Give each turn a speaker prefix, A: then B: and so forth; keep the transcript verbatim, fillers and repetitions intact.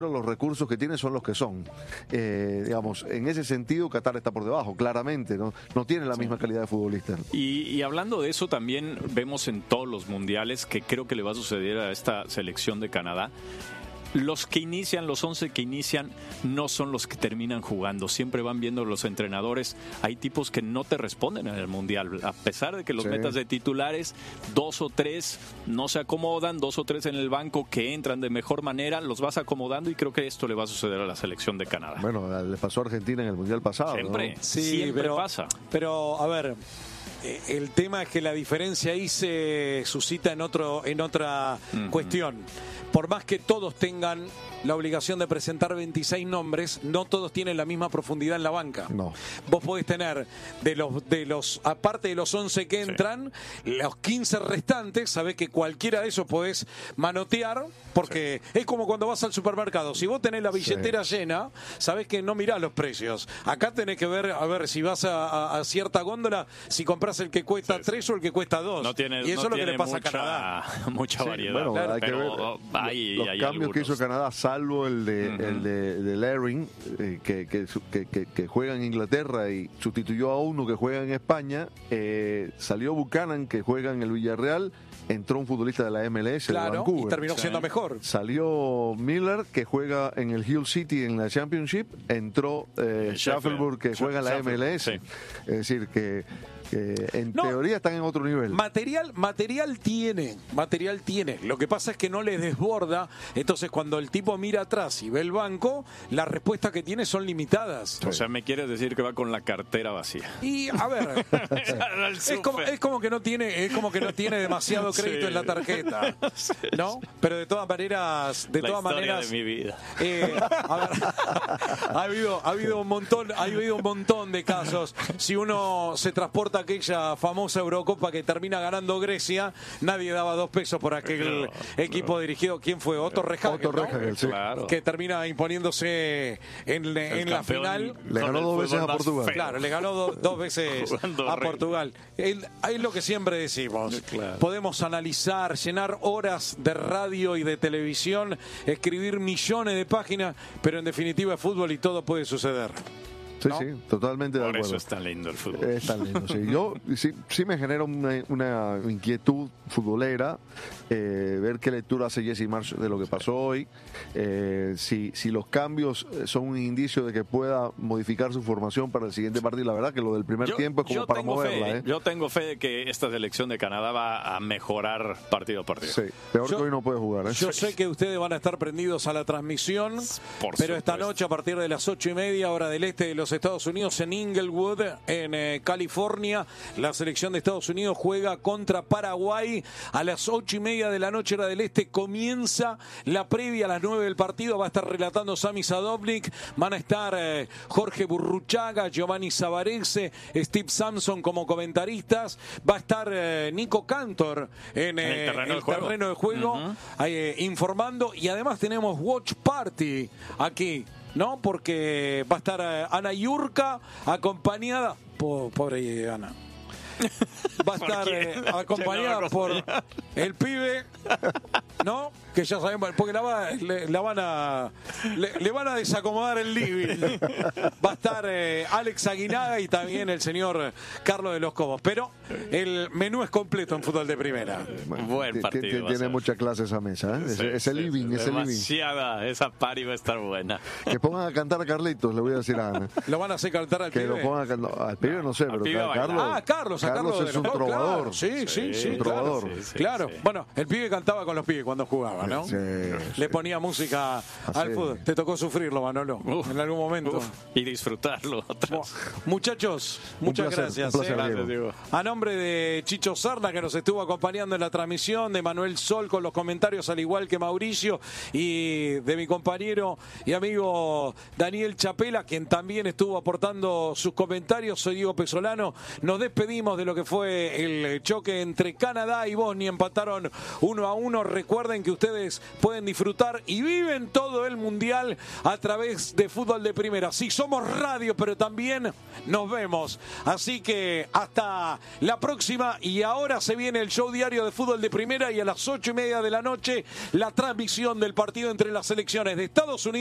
A: los recursos que tiene son los que son. Eh, digamos, en ese sentido Qatar está por debajo, claramente, no, no tiene la misma calidad de futbolista.
B: Y, y hablando de eso, también vemos en todos los mundiales, que creo que le va a suceder a esta selección de Canadá, los que inician, los once que inician, no son los que terminan jugando. Siempre van viendo los entrenadores. Hay tipos que no te responden en el Mundial. A pesar de que los sí. metas de titulares, dos o tres no se acomodan, dos o tres en el banco que entran de mejor manera, los vas acomodando y creo que esto le va a suceder a la selección de Canadá.
A: Bueno, le pasó a Argentina en el Mundial pasado.
B: Siempre,
A: ¿no?
C: sí,
B: siempre
C: pero,
B: pasa.
C: Pero, a ver... El tema es que la diferencia ahí se suscita en otro en otra uh-huh. cuestión. Por más que todos tengan la obligación de presentar veintiséis nombres, no todos tienen la misma profundidad en la banca.
A: No.
C: Vos podés tener de los de los aparte de los once que entran, sí. los quince restantes, sabés que cualquiera de esos podés manotear, porque sí. es como cuando vas al supermercado. Si vos tenés la billetera sí. llena, sabés que no mirás los precios. Acá tenés que ver, a ver, si vas a, a, a cierta góndola, si compras el que cuesta sí, tres sí. o el que cuesta dos.
B: No tiene,
C: y eso
B: no
C: es lo que le pasa
B: mucha,
C: a Canadá.
B: Mucha
A: sí,
B: variedad.
A: Bueno,
B: claro,
A: hay
B: pero
A: que ver
B: hay,
A: los
B: hay
A: cambios
B: algunos.
A: que hizo Canadá, salvo el de, uh-huh. el de, de Laring, eh, que, que, que, que, que juega en Inglaterra y sustituyó a uno que juega en España. Eh, salió Buchanan, que juega en el Villarreal. Entró un futbolista de la M L S,
C: claro,
A: de Vancouver.
C: Y terminó siendo
B: sí.
C: mejor.
A: Salió Miller, que juega en el Hull City en la Championship. Entró eh, Schaffelburg, que juega en la M L S. Sí. Es decir, que... que en no, teoría están en otro nivel.
C: Material, material tiene, material tiene. Lo que pasa es que no les desborda. Entonces, cuando el tipo mira atrás y ve el banco, las respuestas que tiene son limitadas.
B: O sea, me quieres decir que va con la cartera vacía.
C: Y a ver, es, como, es como que no tiene, es como que no tiene demasiado crédito sí. en la tarjeta, ¿no? Pero de todas maneras, de
B: la
C: todas maneras,
B: de mi vida.
C: Eh, a ver, ha habido, ha habido un montón, ha habido un montón de casos. Si uno se transporta aquella famosa Eurocopa que termina ganando Grecia, nadie daba dos pesos por aquel no, equipo no. dirigido. ¿Quién fue? Otto Rehhagel,
A: Otto Rehhagel,
C: ¿no?
A: sí.
C: Claro. Que termina imponiéndose en, en la final.
A: Le ganó dos veces a Portugal.
C: Feo. Claro, le ganó do, dos veces a Portugal. El, es lo que siempre decimos. Claro. Podemos analizar, llenar horas de radio y de televisión, escribir millones de páginas, pero en definitiva es fútbol y todo puede suceder.
A: Sí,
C: ¿no?
A: sí, totalmente de
B: Por
A: acuerdo.
B: Por eso es tan lindo el fútbol.
A: Es tan lindo, sí. Yo sí, sí me genera una, una inquietud futbolera eh, ver qué lectura hace Jesse Marsch de lo que pasó hoy. Eh, si, si los cambios son un indicio de que pueda modificar su formación para el siguiente partido. La verdad que lo del primer yo, tiempo es como para moverla.
B: Fe,
A: ¿eh?
B: Yo tengo fe de que esta selección de Canadá va a mejorar partido a partido.
A: Sí, peor
C: yo,
A: que hoy no puede jugar. ¿eh?
C: Yo sé que ustedes van a estar prendidos a la transmisión,
B: Por
C: pero
B: supuesto.
C: esta noche a partir de las ocho y media hora del este de los Estados Unidos, en Inglewood, en eh, California, la selección de Estados Unidos juega contra Paraguay a las ocho y media de la noche hora del este. Comienza la previa a las nueve del partido. Va a estar relatando Sami Sadovnik, van a estar eh, Jorge Burruchaga, Giovanni Savarese, Steve Sampson como comentaristas, va a estar eh, Nico Cantor en, eh, en el terreno, el de, terreno de juego uh-huh. eh, informando, y además tenemos Watch Party aquí, ¿no? Porque va a estar eh, Ana Yurka acompañada, po, pobre Ana, va a estar eh, acompañada por el pibe, ¿no? Que ya sabemos, porque la, va, le, la van a le, le van a desacomodar el living. Va a estar eh, Alex Aguinaga y también el señor Carlos de los Cobos. Pero el menú es completo en fútbol de primera.
B: Bueno, buen partido.
A: Tiene mucha clase esa mesa, ¿eh?
B: Sí,
A: ese
B: sí,
A: living,
B: sí,
A: ese
B: demasiada,
A: living.
B: Esa party va a estar buena.
A: Que pongan a cantar a Carlitos, le voy a decir a Ana.
C: ¿Lo van a hacer cantar al
A: que
C: pibe?
A: Que lo pongan a cantar, al pibe no sé,
B: no,
A: pero a Carlos.
C: Ah, Carlos, a Carlos,
A: Carlos es un
C: no,
A: trovador.
C: Claro. Sí, sí, sí, sí,
A: un trovador.
C: Claro.
B: Sí, sí,
C: claro.
B: Sí.
C: Bueno, el pibe cantaba con los pibes cuando jugaba, ¿no?
A: Sí,
C: Le ponía música
A: Así.
C: al fútbol. Te tocó sufrirlo, Manolo, uf, en algún momento. Uf,
B: y disfrutarlo. Otras.
C: Muchachos, muchas
A: placer,
C: gracias.
A: placer,
C: eh.
A: gracias
B: Diego.
C: A nombre de Chicho Sarna, que nos estuvo acompañando en la transmisión, de Manuel Sol con los comentarios, al igual que Mauricio, y de mi compañero y amigo Daniel Chapela, quien también estuvo aportando sus comentarios, soy Diego Pesolano. Nos despedimos de de lo que fue el choque entre Canadá y Bosnia. Empataron uno a uno. Recuerden que ustedes pueden disfrutar y viven todo el Mundial a través de Fútbol de Primera. Sí, somos radio, pero también nos vemos. Así que hasta la próxima. Y ahora se viene el show diario de Fútbol de Primera y a las ocho y media de la noche la transmisión del partido entre las selecciones de Estados Unidos